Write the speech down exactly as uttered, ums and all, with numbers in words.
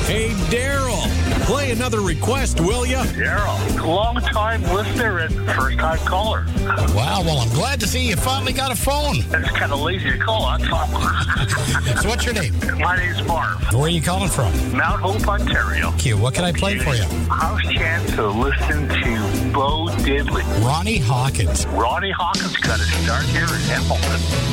Hey, Daryl, play another request, will ya? Daryl, long-time listener and first-time caller. Wow, well, I'm glad to see you finally got a phone. It's kind of lazy to call, that's all. So what's your name? My name's Marv. Where are you calling from? Mount Hope, Ontario. Q, what can I play for you? House chance to listen to Bo Diddley. Ronnie Hawkins. Ronnie Hawkins got to start here in Hamilton.